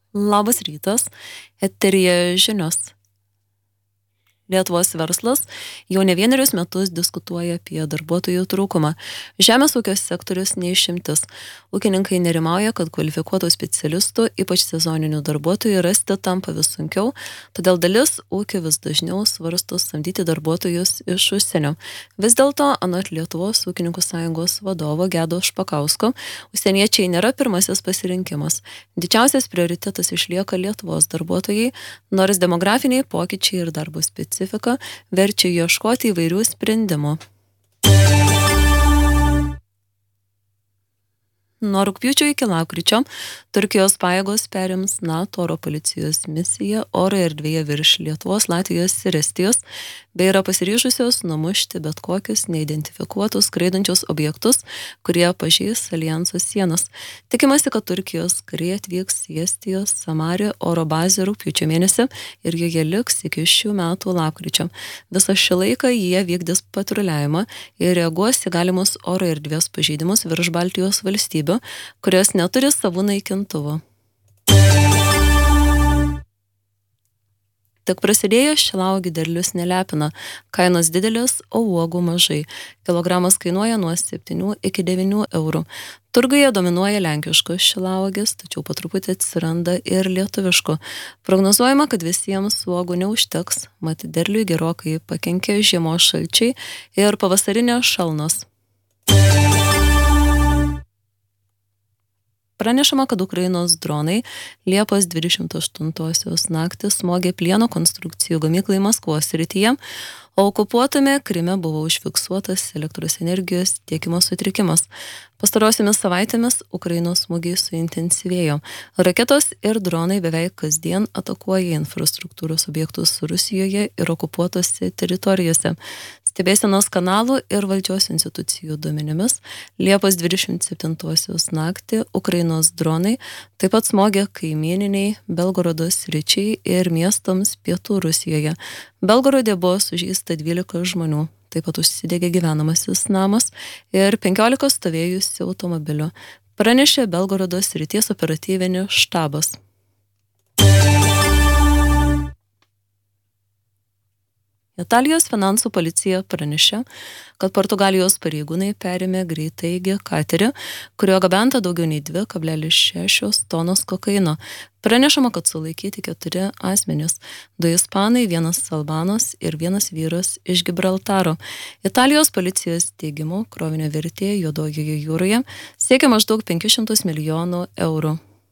Labas rytas, eteryje žinios. Lietuvos verslas jau ne vienerius metus diskutuoja apie darbuotojų trūkumą. Žemės ūkio sektorius neišimtis. Ūkininkai nerimauja, kad kvalifikuotų specialistų, ypač sezoninių darbuotojų, rasti tampa vis sunkiau, todėl dalis ūkių vis dažniau svarsto samdyti darbuotojus iš užsienio. Vis dėlto, anot Lietuvos ūkininkų sąjungos vadovo Gedo Špakausko, užsieniečiai nėra pirmasis pasirinkimas. Didžiausias prioritetas išlieka Lietuvos darbuotojai, nors demografiniai pokyčiai ir darbo specifika verčia ieškoti įvairių sprendimų. Nuo rugpjūčio iki lapkričio Turkijos pajėgos perims NATO oro policijos misiją oro erdvėje virš Lietuvos, Latvijos ir Estijos, bei yra pasiryžusios numušti bet kokius neidentifikuotus skraidančius objektus, kurie pažeis alijanso sienas. Tikimasi, kad Turkijos kariai atvyks į Estijos Samario oro bazę rugpjūčio mėnesį ir joje liks iki šių metų lapkričio. Visą šį laiką jie vykdys patruliavimą ir reaguos į galimus oro erdvės pažeidimus virš Baltijos valstybių, kurios neturi savų naikintuvų. Tik prasidėjo šilauogių derlius nelepina, kainos didelės, o uogų mažai. Kilogramas kainuoja nuo 7 iki 9 eurų. Turguje dominuoja lenkiškos šilauogės, tačiau po truputį atsiranda ir lietuviškų. Prognozuojama, kad visiems uogų neužteks, mat derliui gerokai pakenkė žiemos šalčiai ir pavasarinės šalnos. Pranešama, kad Ukrainos dronai Liepos 28 naktį smogė plieno konstrukcijų gamyklai Maskvos srityje, o okupuotame Kryme buvo užfiksuotas elektros energijos tiekimo sutrikimas. Pastarosiomis savaitėmis Ukrainos smūgiai suintensyvėjo. Raketos ir dronai beveik kasdien atakuoja infrastruktūros objektus Rusijoje ir okupuotose teritorijose. Stebėsenos kanalų ir valdžios institucijų duomenimis Liepos 27 naktį Ukrainos dronai taip pat smogė kaimyniniai Belgorodo sričiai ir miestams pietų Rusijoje. Belgorode buvo sužeista 12 žmonių, taip pat užsidegė gyvenamasis namas ir 15 stovėjusių automobilių, pranešė Belgorodo srities operatyvinis štabas. Italijos finansų policija pranešė, kad Portugalijos pareigūnai perėmė greitaeigį katerį, kurio gabenta daugiau nei 2,6 tonos kokaino. Pranešama, kad sulaikyti 4 asmenys – 2 ispanai, 1 albanas ir 1 vyras iš Gibraltaro. Italijos policijos teigimu, krovinio vertė Juodojoje jūroje siekia maždaug 500 milijonų eurų.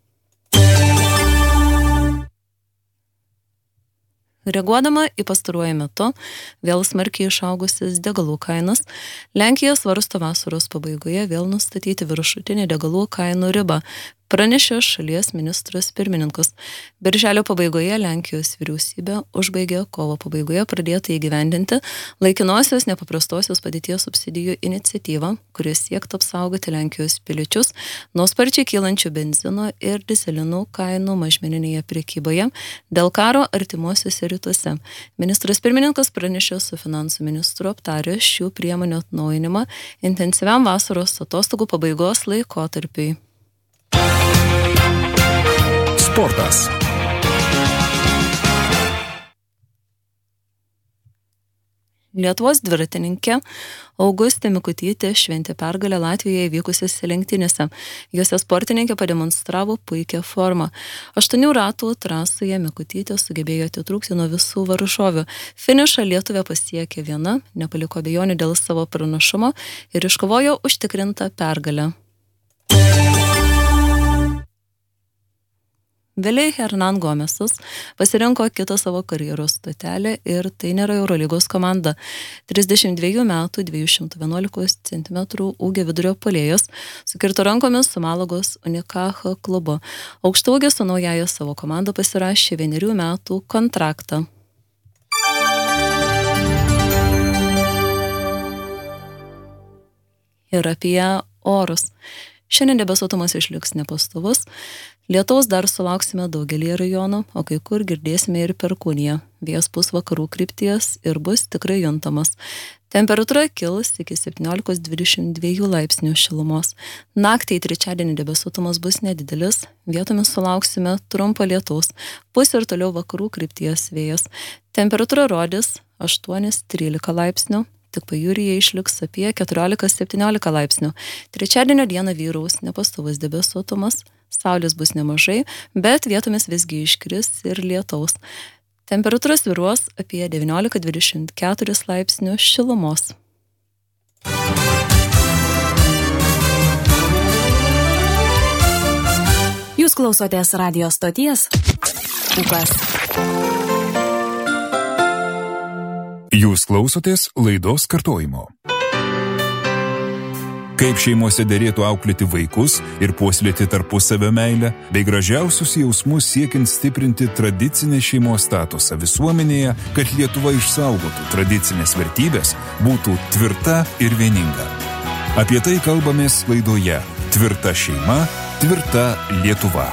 Reaguodama į pastaruoju metu vėl smarkiai išaugusias degalų kainas, Lenkija svarsto vasaros pabaigoje vėl nustatyti viršutinę degalų kainų ribą, pranešė šalies ministras pirmininkas. Birželio pabaigoje Lenkijos vyriausybė užbaigė kovo pabaigoje pradėtą įgyvendinti laikinosios nepaprastosios padėties subsidijų iniciatyvą, kuris siektų apsaugoti Lenkijos piliečius nuo sparčiai kylančių benzino ir dyzelinų kainų mažmeninėje prekyboje dėl karo artimuosiuose rytuose. Ministras pirmininkas pranešė su finansų ministru aptaręs šių priemonių atnaujinimą intensyviam vasaros atostogų pabaigos laikotarpiui. Sportas. Lietuvos dviratininkė Augustė Mikutytė šventė pergalę Latvijoje vykusiose lenktynėse. Jose sportininkė pademonstravo puikią formą. 8 ratų trasoje Mikutytė sugebėjo atitrūkti nuo visų varžovių. Finišą Lietuvė pasiekė viena, nepaliko abejonių dėl savo pranašumo ir iškovojo užtikrintą pergalę. Vėliau Hernan Gomesas pasirinko kitą savo karjeros stotelę ir tai nėra Eurolygos komanda. 32 metų 211 cm ūgio vidurio puolėjas sukirto rankomis su Malagos Unicaja klubu. Aukštaūgis su naująja savo komanda pasirašė 1 metų kontraktą. Ir apie orus. Šiandien debesuotumas išliks nepastovus. Lietaus dar sulauksime daugelį rajonų, o kai kur girdėsime ir perkūniją. Vėjas pūs vakarų krypties ir bus tikrai juntamas. Temperatūra kils iki 17-22 laipsnių šilumos. Naktį į trečiadienį debesuotumas bus nedidelis, vietomis sulauksime trumpo lietaus, pūs ir toliau vakarų krypties vėjas. Temperatūra rodys 8-13 laipsnių, tik pajūryje išliks apie 14-17 laipsnių. Trečiadienio dieną vyraus nepastovus debesuotumas, saulės bus nemažai, bet vietomis visgi iškris ir lietaus. Temperatūra svyruos apie 19-24 laipsnių šilumos. Jūs klausotės radijo stoties Pūkas. Jūs klausotės laidos kartojimo. Kaip šeimose derėtų auklėti vaikus ir puoselėti tarpusavio meilę, bei gražiausius jausmus siekiant stiprinti tradicinę šeimos statusą visuomenėje, kad Lietuva išsaugotų tradicinės vertybės, būtų tvirta ir vieninga. Apie tai kalbamės laidoje Tvirta šeima, tvirta Lietuva.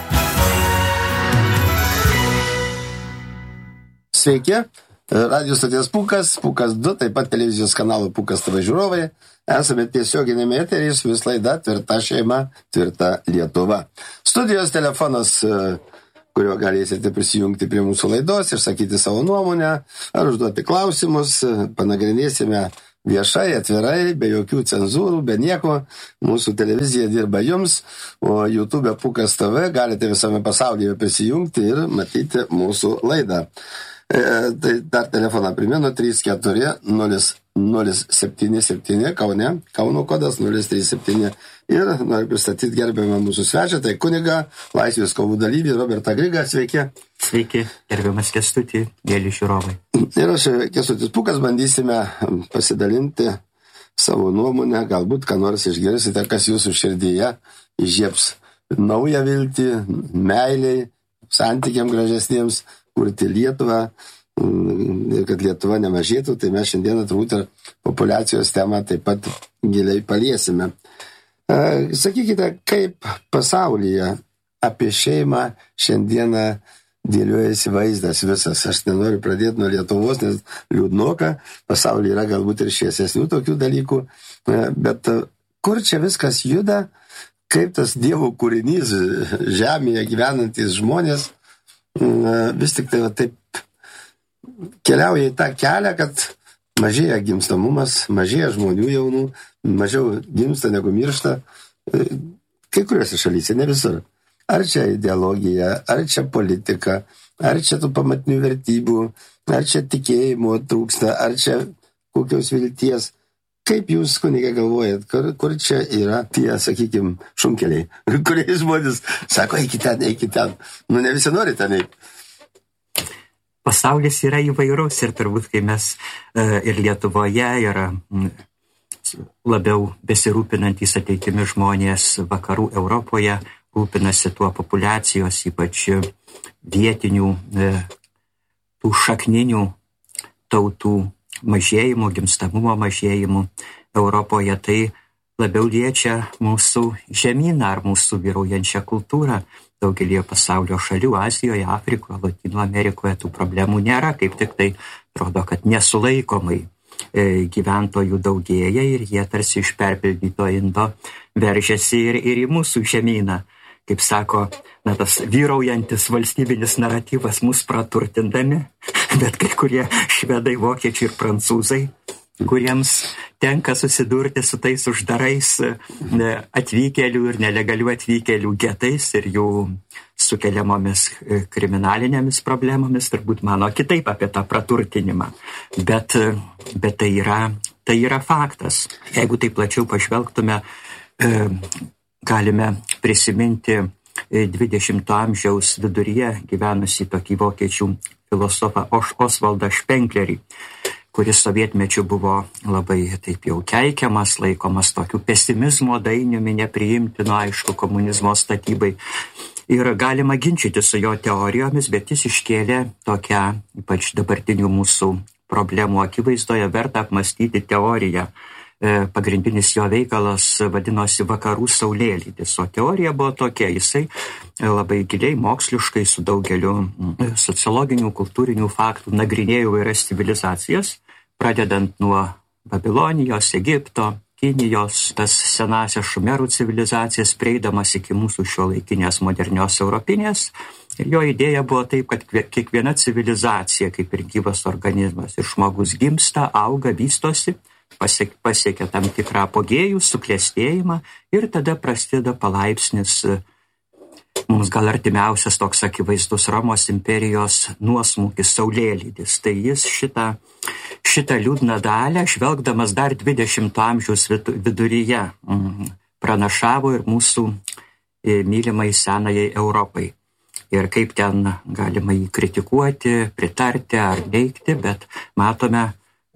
Sveiki, radio stoties Pūkas, Pūkas 2, taip pat televizijos kanalo Pūkas TV žiūrovai. Esame tiesioginėme eteryje su vis laida Tvirta šeima, tvirta Lietuva. Studijos telefonas, kurio galėsite prisijungti prie mūsų laidos, išsakyti savo nuomonę ar užduoti klausimus. Panagrinėsime viešai, atvirai, be jokių cenzūrų, be nieko. Mūsų televizija dirba jums, o YouTube Pūkas TV galite visame pasaulyje prisijungti ir matyti mūsų laidą. Tai dar telefoną primenu 34-077 Kaune, Kauno kodas 037. Ir noriu pristatyti gerbiamą mūsų svečią, tai kuniga, Laisvės kovų dalyvį Robertą Grigą. Sveiki. Sveiki, gerbiamas Kęstutį, mėly žiūrovai. Ir aš, Kęstutis Pūkas, bandysime pasidalinti savo nuomonę, galbūt ką nors išgirsite, kas jūsų širdyje įžiebs naują viltį, meiliai, santykiam gražesniems, kurti Lietuvą, ir kad Lietuva nemažėtų, tai mes šiandieną turbūt ir populiacijos temą taip pat giliai paliesime. Sakykite, kaip pasaulyje apie šeimą šiandieną dėliojasi vaizdas visas. Aš nenoriu pradėti nuo Lietuvos, nes liūdnoka, pasaulyje yra galbūt ir šviesesnių tokių dalykų, bet kur čia viskas juda, kaip tas Dievo kūrinys žemėje gyvenantys žmonės vis tik tai taip keliauja į tą kelią, kad mažėja gimstamumas, mažėja žmonių jaunų, mažiau gimsta negu miršta. Kai kuriuose šalyse, ne visur. Ar čia ideologija, ar čia politika, ar čia tų pamatinių vertybių, ar čia tikėjimo trūksta, ar čia kokios vilties. Kaip jūs, kunige, galvojat, kur čia yra tie, sakykime, šunkeliai, kurie žmonės sako, eikit ten. Nu, ne visi nori ten eiti. Pasaulis yra įvairus ir turbūt, kai mes ir Lietuvoje yra labiau besirūpinantys ateitimi žmonės vakarų Europoje, rūpinasi tuo populiacijos, ypač vietinių, tų šakninių tautų mažėjimu, gimstamumo mažėjimu Europoje, tai labiau liečia mūsų žemyną ar mūsų vyraujančią kultūrą. Daugelį pasaulio šalių, Azijoje, Afrikoje, Latino Amerikoje tų problemų nėra, kaip tik tai atrodo, kad nesulaikomai gyventojų daugėja ir jie tarsi iš perpildyto indo veržiasi ir į mūsų žemyną. Kaip sako, tas vyraujantis valstybinis naratyvas mus praturtindami, bet kai kurie švedai, vokiečiai ir prancūzai, kuriems tenka susidurti su tais uždarais atvykėlių ir nelegalių atvykėlių getais ir jų sukeliamomis kriminalinėmis problemomis, turbūt mano kitaip apie tą praturtinimą. Bet tai yra faktas. Jeigu tai plačiau pažvelgtume, galime prisiminti 20 amžiaus viduryje gyvenusį tokį vokiečių filosofą Osvaldą Špenklerį, kuris sovietmečiu buvo labai taip jau keikiamas, laikomas tokiu pesimizmo dainiumi, nepriimtino, aišku, komunizmo statybai. Ir galima ginčyti su jo teorijomis, bet jis iškėlė tokią, ypač dabartinių mūsų problemų akivaizdoje, verta apmastyti teoriją. Pagrindinis jo veikalas vadinosi Vakarų saulėlydis, o teorija buvo tokia, jisai labai giliai moksliškai su daugeliu sociologinių, kultūrinių faktų nagrinėjo įvairias civilizacijas, pradedant nuo Babilonijos, Egipto, Kinijos, tas senasias šumerų civilizacijas, prieidamas iki mūsų šiuolaikinės modernios europinės. Ir jo idėja buvo taip, kad kiekviena civilizacija, kaip ir gyvas organizmas, ir žmogus gimsta, auga, vystosi, pasiekia tam tikrą apogėjų, suklestėjimą ir tada prasideda palaipsnis, mums gal artimiausias toks akivaizdus Romos imperijos nuosmukis, saulėlydis. Tai jis šitą liūdną dalę, žvelgdamas dar 20 amžiaus viduryje, pranašavo ir mūsų mylimai senajai Europai. Ir kaip ten galima jį kritikuoti, pritarti ar neigti, bet matome,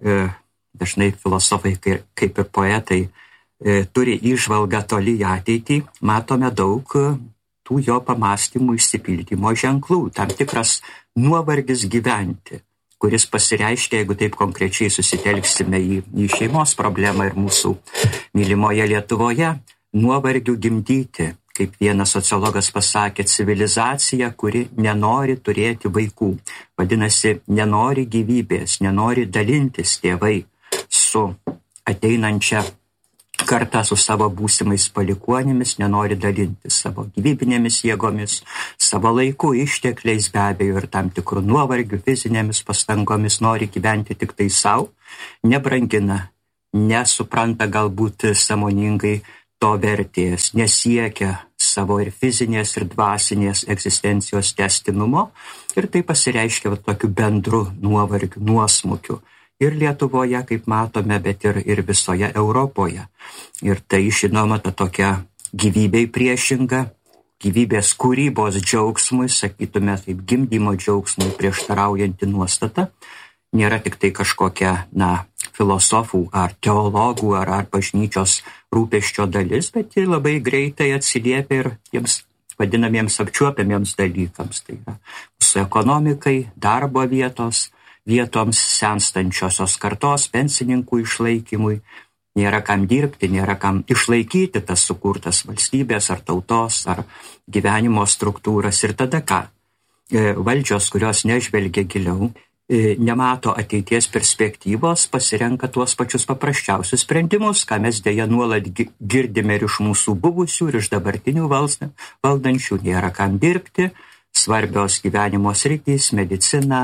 dažnai filosofai kaip ir poetai turi įžvalgą toli į ateitį, matome daug tų jo pamastymų išsipildymo ženklų, tam tikras nuovargis gyventi, kuris pasireiškia, jeigu taip konkrečiai susitelksime į šeimos problemą ir mūsų mylimoje Lietuvoje, nuovargių gimdyti, kaip vienas sociologas pasakė, civilizacija, kuri nenori turėti vaikų. Vadinasi, nenori gyvybės, nenori dalintis tėvai su ateinančia kartą, su savo būsimais palikuonimis, nenori dalintis savo gyvybinėmis jėgomis, savo laiku, ištekliais be abejo ir tam tikrų nuovargių, fizinėmis pastangomis, nori gyventi tik tai savo, nebrangina, nesupranta galbūt sąmoningai to vertės, nesiekia savo ir fizinės, ir dvasinės egzistencijos tęstinumo ir tai pasireiškia tokiu bendru nuovargiu, nuosmukiu. Ir Lietuvoje, kaip matome, bet ir visoje Europoje. Ir tai, žinoma, ta tokia gyvybei priešinga, gyvybės kūrybos džiaugsmui, sakytume taip, gimdymo džiaugsmui prieštaraujanti nuostata, nėra tik tai kažkokia, filosofų ar teologų ar bažnyčios rūpesčio dalis, bet ji labai greitai atsiliepia ir tiems vadinamiems apčiuopiamiems dalykams. Tai yra mūsų ekonomikai, darbo vietoms, senstančiosios kartos, pensininkų išlaikymui, nėra kam dirbti, nėra kam išlaikyti tas sukurtas valstybės ar tautos ar gyvenimo struktūras. Ir tada ką? Valdžios, kurios nežvelgia giliau, nemato ateities perspektyvos, pasirenka tuos pačius paprasčiausius sprendimus, ką mes dėja nuolat girdime ir iš mūsų buvusių, ir iš dabartinių valdančių, nėra kam dirbti, svarbios gyvenimo sritys, medicina,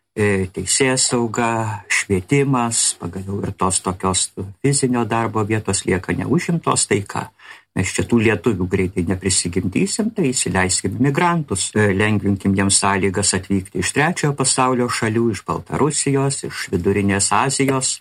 teisėsauga, švietimas, pagaliau ir tos tokios fizinio darbo vietos lieka neužimtos, tai ką? Mes čia tų lietuvių greitai neprisigimdysim, tai įsileiskim migrantus, lengvinkim jiems sąlygas atvykti iš trečiojo pasaulio šalių, iš Baltarusijos, iš Vidurinės Azijos.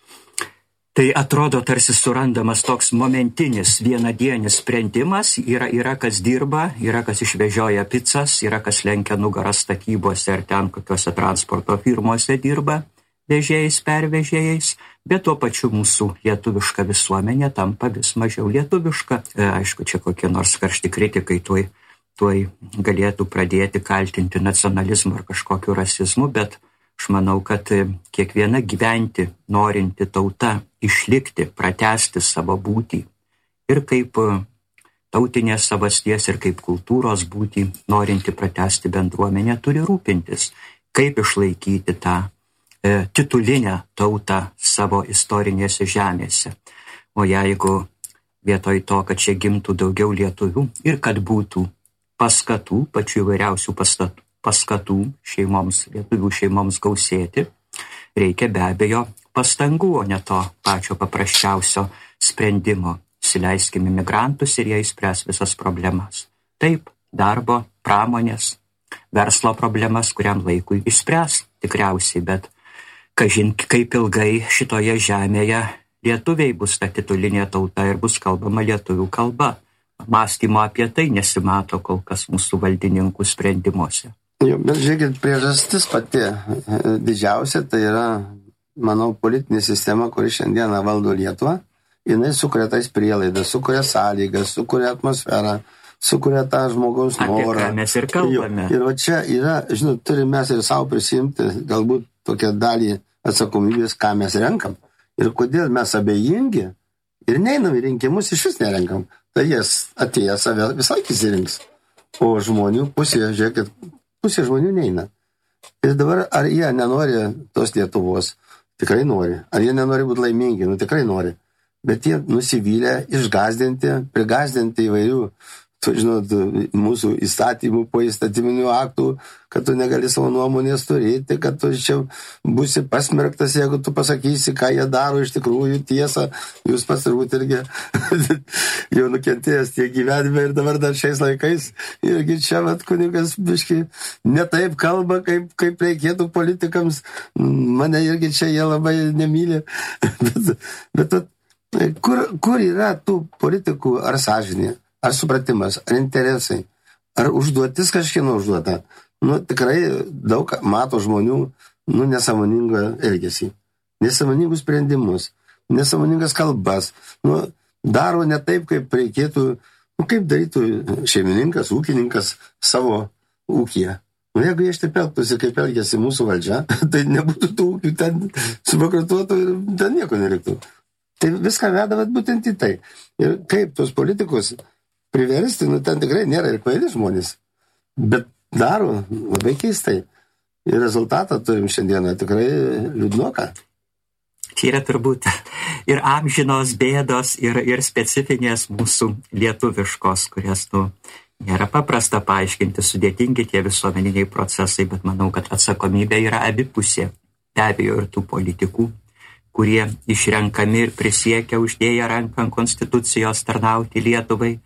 Tai atrodo tarsi surandamas toks momentinis vienadienis sprendimas, yra kas dirba, yra kas išvežioja picas, yra kas lenkia nugarą statybose ar ten kokiuose transporto firmose dirba vežėjais, pervežėjais, bet tuo pačiu mūsų lietuviška visuomenė tampa vis mažiau lietuviška. Aišku, čia kokie nors karšti kritikai tuoj galėtų pradėti kaltinti nacionalizmu ar kažkokiu rasizmu, bet aš manau, kad kiekviena gyventi norinti tauta išlikti, pratęsti savo būtį ir kaip tautinės savasties ir kaip kultūros būtį norinti pratęsti bendruomenę turi rūpintis, kaip išlaikyti tą titulinę tautą savo istorinėse žemėse. O jeigu vietoj to, kad čia gimtų daugiau lietuvių ir kad būtų paskatų, pačių įvairiausių paskatų šeimoms, lietuvių šeimoms gausėti, reikia be abejo pastangų, o ne to pačio paprasčiausio sprendimo. Įsileiskime migrantus ir jie išspręs visas problemas. Taip, darbo, pramonės, verslo problemas, kuriam laikui išspręs tikriausiai, bet kažin kaip ilgai šitoje žemėje lietuviai bus ta titulinė tauta ir bus kalbama lietuvių kalba. Mąstymo apie tai nesimato kol kas mūsų valdininkų sprendimuose. Bet žiūrėkit, priežastis pati didžiausia, tai yra, manau, politinė sistema, kuri šiandieną valdo Lietuvą. Jinai sukuria tais prielaidas, sukuria sąlygas, sukuria atmosferą, sukuria tą žmogaus norą. Apie ką mes ir kalbame. Ir va čia yra, žinot, turime mes ir savo prisimti galbūt tokią dalį atsakomybės, ką mes renkam. Ir kodėl mes abejingi ir neinam į rinkimus, iš vis nerenkam. Tai jas atėję save visai įsirinks. O žmonių pusėje, žiūrėkit, pusė žmonių neina. Ir dabar, ar jie nenori tos Lietuvos, Tikrai nori. Ar jie nenori būti laimingi? Tikrai nori. Bet jie nusivylę, išgazdinti, prigazdinti įvairių, žinot, mūsų įstatymų, po įstatyminių aktų, kad tu negali savo nuomonės turėti, kad tu čia būsi pasmerktas, jeigu tu pasakysi, ką jie daro iš tikrųjų tiesą. Jūs pats turbūt irgi jau nukentėjęs tiek gyvenime ir dabar dar šiais laikais. Irgi čia, kunigas biški ne taip kalba, kaip reikėtų politikams. Mane irgi čia jie labai nemyli. bet kur yra tų politikų ar sąžinė? Ar supratimas, ar interesai, ar užduotis kažkieno užduota. Tikrai daug mato žmonių, nesąmoningą elgesį, nesąmoningus sprendimus, nesąmoningas kalbas. Daro ne taip, kaip reikėtų, kaip darytų šeimininkas, ūkininkas savo ūkyje. Jeigu jie taip elgtųsi, kaip elgėsi mūsų valdžia, tai nebūtų tų ūkių, ten subankrutuotų ir ten nieko nereiktų. Tai viską veda būtent į tai. Ir kaip tos politikus priversti, ten tikrai nėra ir kvaili žmonės, bet daro labai keistai. Ir rezultatą turim šiandieną tikrai liūdnoką. Čia yra turbūt ir amžinos bėdos, ir specifinės mūsų lietuviškos, kurias nėra paprasta paaiškinti, sudėtingi tie visuomeniniai procesai, bet manau, kad atsakomybė yra abipusė. Be abejo ir tų politikų, kurie išrenkami ir prisiekia uždėję ranką ant konstitucijos tarnauti Lietuvai,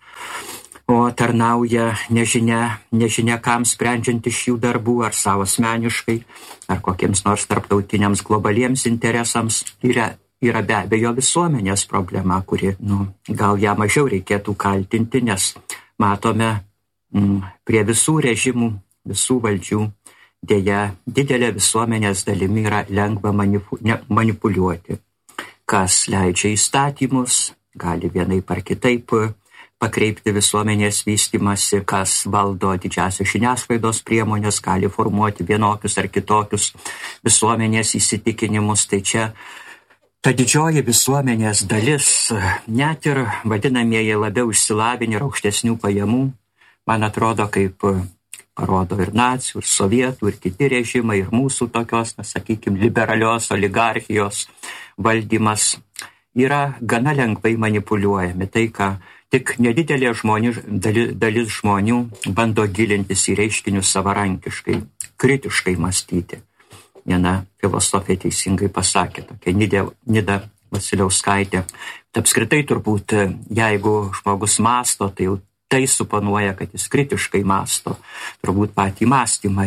o tarnauja nežinia kam, sprendžiant iš jų darbų, ar savo asmeniškai, ar kokiems nors tarptautiniams globaliems interesams. Yra be abejo visuomenės problema, kuri, gal ją mažiau reikėtų kaltinti, nes matome prie visų režimų, visų valdžių, dėja, didelė visuomenės dalimi yra lengva manipuliuoti. Kas leidžia įstatymus, gali vienaip ar kitaip pakreipti visuomenės vystymasi, kas valdo didžiausias žiniasklaidos priemonės, gali formuoti vienokius ar kitokius visuomenės įsitikinimus. Tai čia ta didžioji visuomenės dalis, net ir vadinamieji labiau išsilavinę ir aukštesnių pajamų, man atrodo, kaip parodo ir nacių, ir sovietų, ir kiti režimai, ir mūsų tokios, sakykime, liberalios oligarchijos valdymas yra gana lengvai manipuliuojami. Tai, ką tik nedidelė dalis žmonių bando gilintis į reiškinius savarankiškai, kritiškai mąstyti. Viena filosofė teisingai pasakė, tokia Nida Vasiliauskaitė. Apskritai turbūt, jeigu žmogus mąsto, tai jau tai suponuoja, kad jis kritiškai mąsto. Turbūt patį mąstymą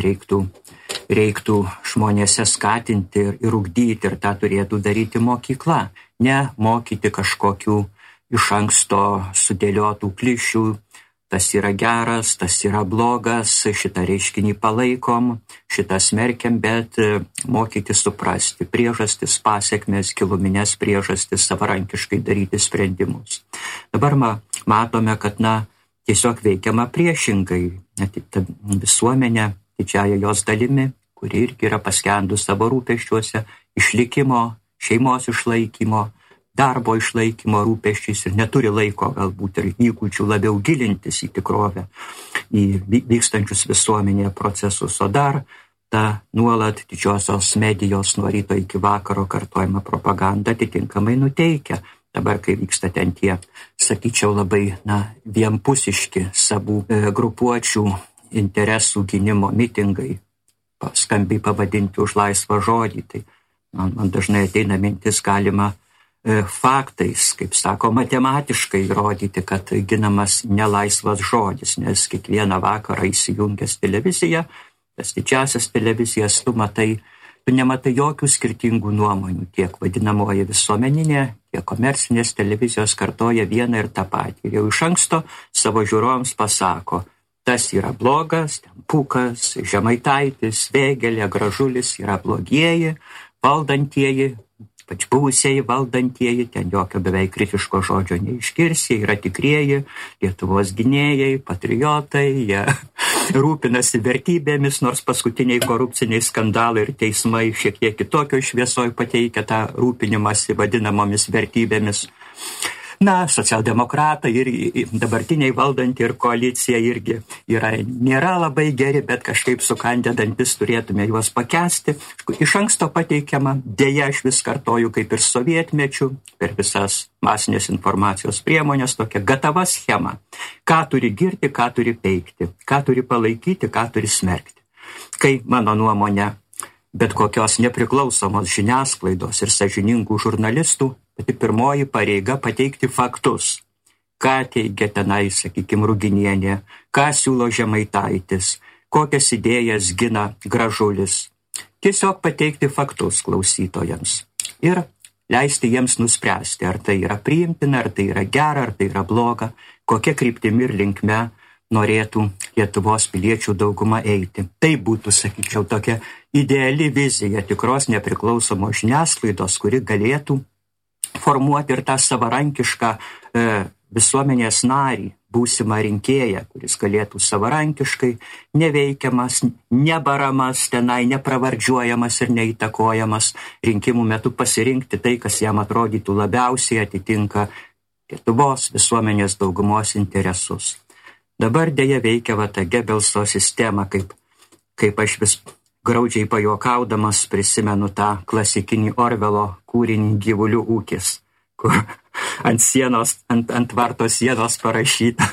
reiktų žmonėse skatinti ir ugdyti, ir tą turėtų daryti mokykla. Ne mokyti kažkokių iš anksto sudėliotų klišių, tas yra geras, tas yra blogas, šitą reiškinį palaikom, šitą smerkiam, bet mokyti suprasti priežastis, pasiekmes, gilumines priežastis, savarankiškai daryti sprendimus. Dabar matome, kad tiesiog veikiama priešingai. Ta visuomenė, didžiąja jos dalimi, kuri irgi yra paskendus savo rūpesčiuose, išlikimo, šeimos išlaikymo, darbo išlaikymo rūpesčiais ir neturi laiko galbūt ir įgūdžių labiau gilintis į tikrovę, į vykstančius visuomenėje procesus. O dar ta nuolat didžiosios medijos nuo ryto iki vakaro kartojama propaganda atitinkamai nuteikia. Dabar, kai vyksta ten tie, sakyčiau, labai vienpusiški savų grupuočių interesų gynimo mitingai, skambiai pavadinti už laisvą žodį, tai man dažnai ateina mintis, galima faktais, kaip sako, matematiškai įrodyti, kad ginamas nelaisvas žodis, nes kiekvieną vakarą įsijungęs televiziją, tas didžiausias televizijas, tu nematai jokių skirtingų nuomonių, tiek vadinamoji visuomeninė, tiek komercinės televizijos kartoja vieną ir tą patį. Ir jau iš anksto savo žiūrovams pasako, tas yra blogas, ten Pūkas, Žemaitaitis, Vėgėlė, Gražulis yra blogieji, valdantieji, pač buvusieji valdantieji, ten jokio beveik kritiško žodžio neišgirsi, yra tikrieji Lietuvos gynėjai, patriotai, jie rūpinasi vertybėmis, nors paskutiniai korupciniai skandalai ir teismai šiek tiek kitokio šviesoj pateikia tą rūpinimąsi vadinamomis vertybėmis. Socialdemokratai ir dabartiniai valdantį ir koalicija irgi nėra labai geri, bet kažkaip sukandę dantis turėtume juos pakęsti. Iš anksto pateikiama, dėja aš vis kartoju kaip ir sovietmečių, per visas masinės informacijos priemonės, tokia gatava schema. Ką turi girti, ką turi peikti, ką turi palaikyti, ką turi smerkti. Kai, mano nuomonė, bet kokios nepriklausomos žiniasklaidos ir sąžiningų žurnalistų pati pirmoji pareiga pateikti faktus. Ką teigia tenai, sakykime, Ruginienė, ką siūlo Žemaitaitis, kokias idėjas gina Gražulis. Tiesiog pateikti faktus klausytojams ir leisti jiems nuspręsti, ar tai yra priimtina, ar tai yra gera, ar tai yra bloga, kokia kryptimi ir linkme norėtų Lietuvos piliečių dauguma eiti. Tai būtų, sakyčiau, tokia ideali vizija tikros nepriklausomos žiniasklaidos, kuri galėtų formuoti ir tą savarankišką visuomenės narį, būsimą rinkėją, kuris galėtų savarankiškai, neveikiamas, nebaramas tenai, nepravardžiuojamas ir neįtakojamas rinkimų metu pasirinkti tai, kas jam atrodytų labiausiai atitinka Lietuvos visuomenės daugumos interesus. Dabar dėja veikia ta Gebelso sistema, kaip aš vis graudžiai pajokaudamas prisimenu tą klasikinį Orvelo kūrinį Gyvulių ūkis, kur ant sienos, ant varto sienos parašyta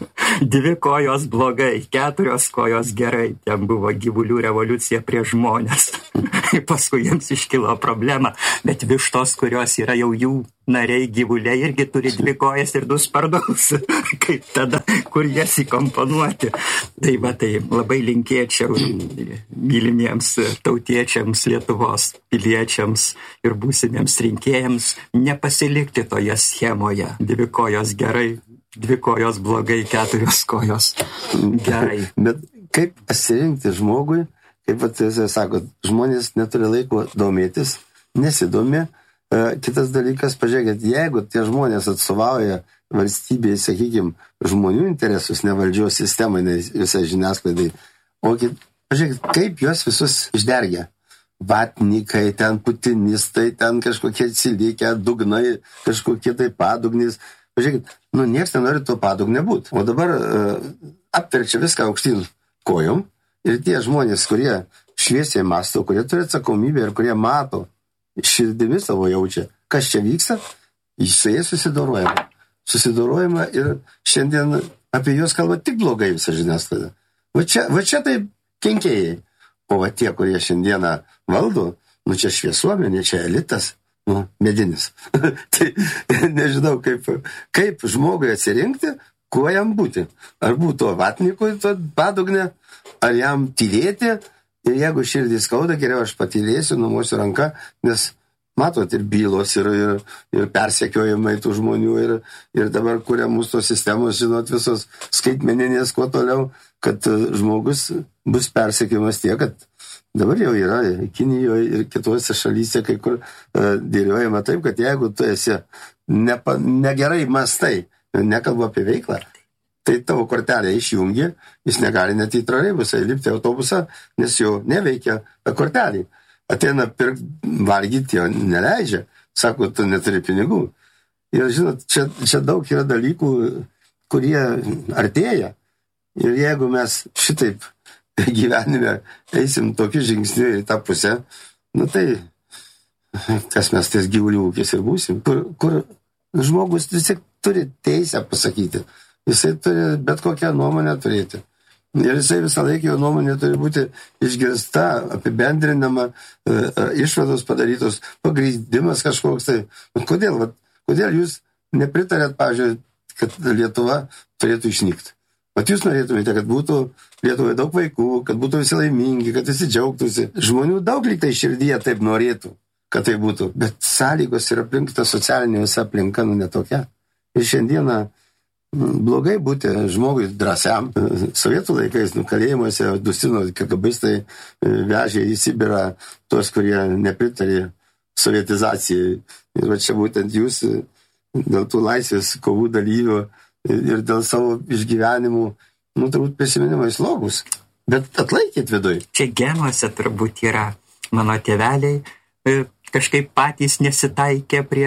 2 kojos blogai, 4 kojos gerai. Ten buvo gyvulių revoliucija prieš žmonės. Paskui jiems iškilo problema, bet vištos, kurios yra jau jų nariai gyvuliai, irgi turi 2 kojas ir 2 sparnus. Kaip tada, kur jas įkomponuoti? Tai labai linkėčiau mylimiems tautiečiams, Lietuvos piliečiams ir būsimiems rinkėjams nepasilikti toje schemoje. 2 kojos gerai, 2 kojos blogai, 4 kojos gerai. Bet kaip pasirinkti žmogui, kaip jūs sakot, žmonės neturi laiko domėtis, nesidomi. Kitas dalykas, pažiūrėkit, jeigu tie žmonės atstovauja valstybėje, sakykime, žmonių interesus, ne valdžios sistemai, ne visai žiniasklaidai, pažiūrėkit, kaip juos visus išdergia. Vatnikai, ten putinistai, ten kažkokie atsilikę, dugnai, kažkokie tai padugnys. Pažiūrėkit, nieks nenori to padugnė būti. O dabar apverčia viską aukštyn kojom ir tie žmonės, kurie šviesiai mąsto, kurie turi atsakomybę ir kurie mato, širdimi savo jaučia, kas čia vyksta, su jais susidorojama ir šiandien apie juos kalba tik blogai visą žiniasklaidą. Va čia taip kenkėjai. O tie, kurie šiandieną valdo, čia šviesuomenė, čia elitas, medinis. Tai nežinau, kaip žmogui atsirinkti, kuo jam būti. Ar būtų vatnikui to padugnė, ar jam tylėti, ir jeigu širdį skauda, geriau aš patylėsiu, numosiu ranką, nes matot ir bylos, ir persekiojimai tų žmonių, ir dabar kuria mūsų sistemos, žinot, visos skaitmeninės, kuo toliau, kad žmogus bus persekiojamas tiek, kad dabar jau yra Kinijoje ir kitose šalyse, kai kur dėliojama taip, kad jeigu tu esi negerai mastai, nekalbu apie veiklą, tai tavo kortelę išjungi, jis negali net į troleibusą įlipti autobusą, nes jau neveikia kortelį. Ateina pirkti valgyti, jo neleidžia, sako, tu neturi pinigų. Ir žinot, čia daug yra dalykų, kurie artėja. Ir jeigu mes šitaip gyvenime eisim tokiu žingsniu į tą pusę, tai kas mes ties gyvulių ūkis ir būsim, kur žmogus vis tik turi teisę pasakyti. Jisai turi bet kokią nuomonę turėti. Ir jisai visą laiką jo nuomonė turi būti išgirsta, apibendrinama, išvados padarytos, pagrįdimas kažkoks tai. Kodėl jūs nepritarėt, pavyzdžiui, kad Lietuva turėtų išnykti? Vat jūs norėtumėte, kad būtų Lietuvoje daug vaikų, kad būtų visi laimingi, kad visi džiaugtųsi. Žmonių daug lyg tai širdyje taip norėtų, kad tai būtų. Bet sąlygos ir aplink, ta socialinė visa aplinka, netokia. Ir šiandieną blogai būti žmogui drąsiam. Sovietų laikais, kalėjimuose, Dustino KGBistai vežė į Sibirą tuos, kurie nepritarė sovietizacijai. Ir va čia būtent jūs dėl tų laisvės kovų dalyvių ir dėl savo išgyvenimų, turbūt prisiminimai slogus. Bet atlaikėt viduj. Čia genuose turbūt yra mano tėveliai kažkaip patys nesitaikė prie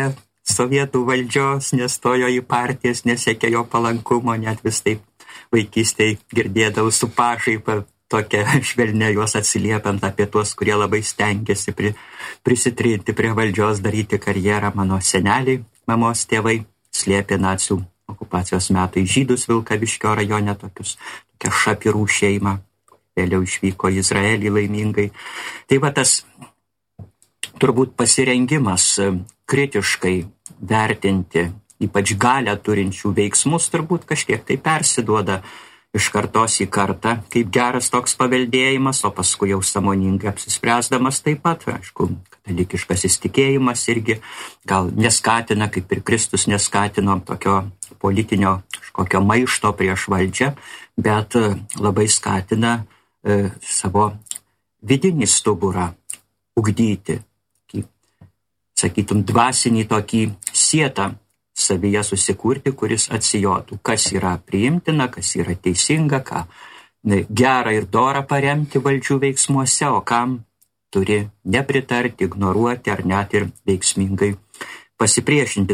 sovietų valdžios, nestojo į partijas, nesiekė jo palankumo, net vis taip vaikystėje girdėdavau su pašaipa tokia švelnia juos atsiliepiant apie tuos, kurie labai stengiasi prisitrinti prie valdžios, daryti karjerą. Mano seneliai, mamos tėvai slėpė nacių okupacijos metai žydus Vilkaviškio rajone, tokia Šapirų šeima, vėliau išvyko į Izraelį laimingai. Tai va tas turbūt pasirengimas kritiškai vertinti, ypač galią turinčių veiksmus, turbūt kažkiek tai persiduoda iš kartos į kartą, kaip geras toks paveldėjimas, o paskui jau sąmoningai apsispręsdamas taip pat, aišku, katalikiškasis tikėjimas irgi gal neskatina, kaip ir Kristus neskatino tokio politinio kažkokio maišto prieš valdžią, bet labai skatina savo vidinį stuburą ugdyti, sakytum, dvasinį tokį sietą savyje susikurti, kuris atsijotų, kas yra priimtina, kas yra teisinga, ką gera ir dora paremti valdžių veiksmuose, o kam turi nepritarti, ignoruoti ar net ir veiksmingai pasipriešinti.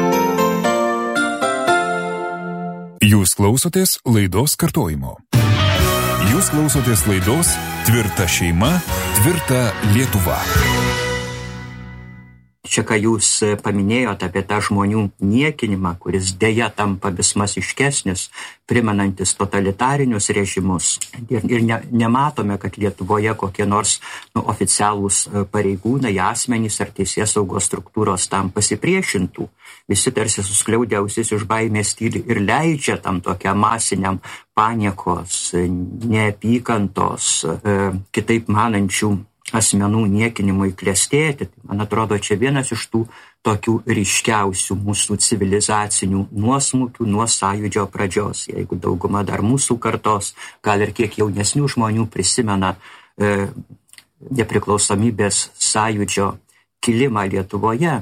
Jūs klausotės laidos kartojimo. Jūs klausotės laidos Tvirta šeima, tvirta Lietuva. Čia, ką jūs paminėjote apie tą žmonių niekinimą, kuris dėja tampa vis masiškesnis, primenantis totalitarinius režimus. Ir nematome, kad Lietuvoje kokie nors oficialūs pareigūnai, asmenys ar teisėsaugos struktūros tam pasipriešintų. Visi tarsi suskliaudę ausis iš baimės tyli ir leidžia tam tokiam masiniam paniekos, neapykantos, kitaip manančių asmenų niekinimui klestėti. Man atrodo, čia vienas iš tų tokių ryškiausių mūsų civilizacinių nuosmukių nuo sąjūdžio pradžios. Jeigu dauguma dar mūsų kartos, gal ir kiek jaunesnių žmonių prisimena nepriklausomybės sąjūdžio kilimą Lietuvoje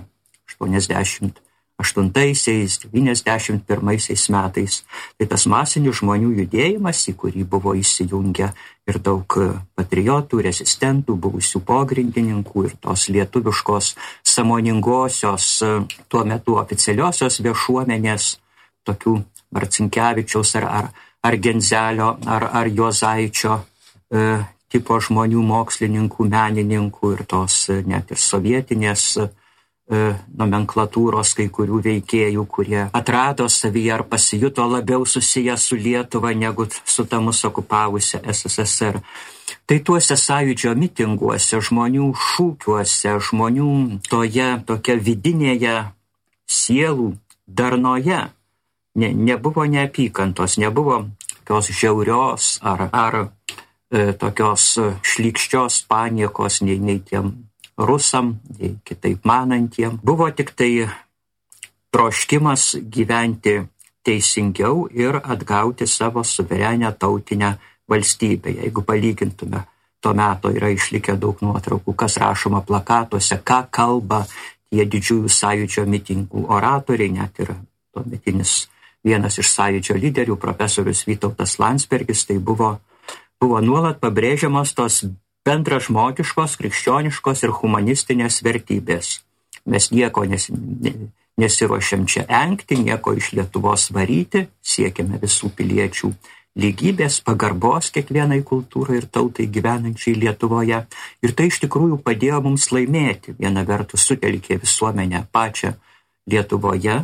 88-91 metais, tai tas masinis žmonių judėjimas, į kurį buvo įsijungę ir daug patriotų, rezistentų, buvusių pogrindininkų ir tos lietuviškos sąmoningosios tuo metu oficialiosios viešuomenės, tokių Marcinkevičiaus ar Genzelio ar Juozaičio tipo žmonių, mokslininkų, menininkų ir tos net ir sovietinės nomenklatūros kai kurių veikėjų, kurie atrado savyje ar pasijuto labiau susiję su Lietuva negu su ta mus okupavusia SSSR. Tai tuose sąjūdžio mitinguose, žmonių šūkiuose, žmonių tokia vidinėje sielų darnoje nebuvo neapykantos, nebuvo tokios žiaurios ar tokios šlykščios paniekos nei tiem rusam, kitaip manantiem. Buvo tik tai troškimas gyventi teisingiau ir atgauti savo suverenę tautinę valstybę. Jeigu palygintume, to meto yra išlikę daug nuotraukų, kas rašoma plakatuose, ką kalba tie didžiųjų sąjūdžio mitingų oratoriai, net ir tuometinis vienas iš sąjūdžio lyderių, profesorius Vytautas Landsbergis, tai buvo nuolat pabrėžiamos tos bendražmogiškos, krikščioniškos ir humanistinės vertybės. Mes nieko nesiruošiam čia engti, nieko iš Lietuvos varyti, siekiame visų piliečių lygybės, pagarbos kiekvienai kultūrai ir tautai gyvenančiai Lietuvoje. Ir tai iš tikrųjų padėjo mums laimėti. Viena vertus sutelkė visuomenę pačią Lietuvoje,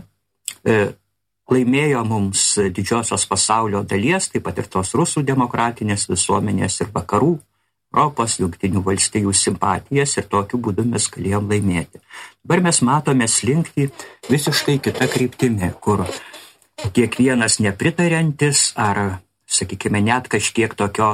laimėjo mums didžiosios pasaulio dalies, taip pat ir tos rusų demokratinės visuomenės ir vakarų Europos, Jungtinių valstijų simpatijas ir tokiu būdu mes galėjom laimėti. Dabar mes matome slinkti visiškai kitą kryptimį, kur kiekvienas nepritariantis ar, sakykime, net kažkiek tokio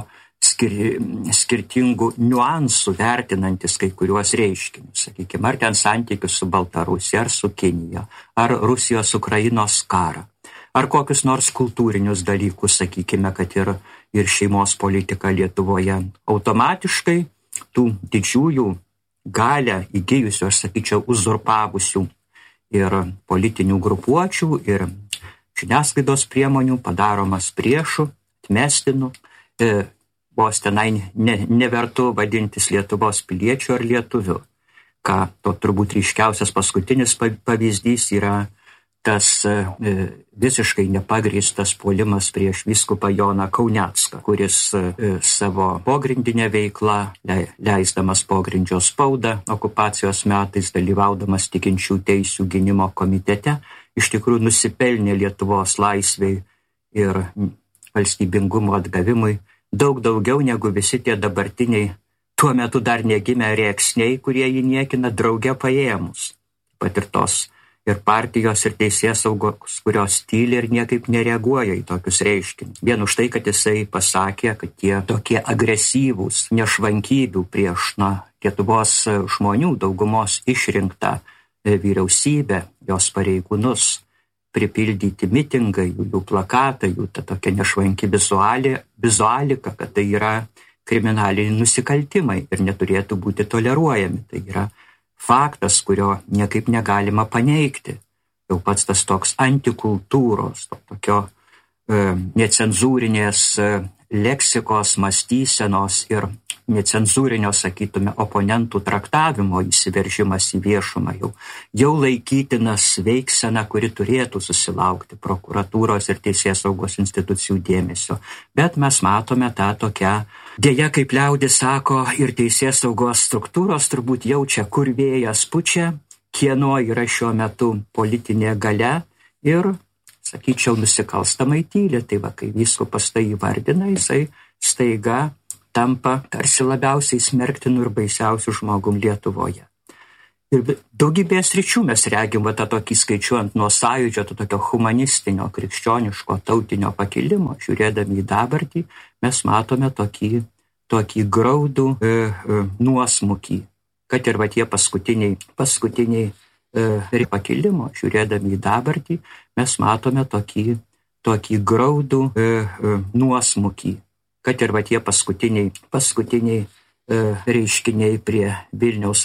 skirtingų niuansų vertinantis kai kuriuos reiškinius, sakykime, ar ten santykius su Baltarusija, ar su Kinija, ar Rusijos-Ukrainos karą, ar kokius nors kultūrinius dalykus, sakykime, kad ir šeimos politika Lietuvoje. Automatiškai tų didžiųjų galę įgijusių, aš sakyčiau, uzurpavusių ir politinių grupuočių, ir žiniasklaidos priemonių padaromas priešu, atmestinu, vos tenai nevertu vadintis Lietuvos piliečiu ar lietuviu. to turbūt ryškiausias paskutinis pavyzdys yra tas visiškai nepagrįstas puolimas prieš vyskupą Joną Kaunecką, kuris savo pogrindinę veiklą, leisdamas pogrindžio spaudą okupacijos metais, dalyvaudamas tikinčių teisių gynimo komitete, iš tikrųjų nusipelnė Lietuvos laisvei ir valstybingumo atgavimui daug daugiau negu visi tie dabartiniai, tuo metu dar negimę rėksniai, kurie jį niekina drauge paėmus. Pat ir tos ir partijos, ir teisėsaugos, kurios tyli ir niekaip nereaguoja į tokius reiškinius. Vien už tai, kad jisai pasakė, kad tie tokie agresyvūs nešvankybių prieš Lietuvos žmonių daugumos išrinktą vyriausybę, jos pareigūnus, pripildyti mitingai, jų plakatai, jų ta tokia nešvanki vizualika, kad tai yra kriminaliniai nusikaltimai ir neturėtų būti toleruojami. Tai yra faktas, kurio niekaip negalima paneigti. Jau pats tas toks antikultūros, tokio necenzūrinės leksikos, mąstysenos ir necenzūrinio, sakytume, oponentų traktavimo įsiveržimas į viešumą jau laikytinas veiksena, kuri turėtų susilaukti prokuratūros ir teisėsaugos institucijų dėmesio. Bet mes matome tą tokią, dėja, kaip liaudis sako, ir teisėsaugos struktūros turbūt jaučia, kur vėjas pučia, kieno yra šiuo metu politinė galia ir, sakyčiau, nusikalstamai tyli. Tai va, kai vyskupas tai įvardina, jisai staiga tampa tarsi labiausiai smerktinu ir baisiausiu žmogum Lietuvoje. Ir daugybėje sričių mes regim tą tokį, skaičiuojant nuo sąjūdžio, tokio humanistinio, krikščioniško, tautinio pakilimo, žiūrėdami į dabartį, mes matome tokį graudų nuosmukį, kad ir va tie paskutiniai pakilimo, žiūrėdami į dabartį, mes matome tokį graudų nuosmukį, kad ir va tie paskutiniai reiškiniai prie Vilniaus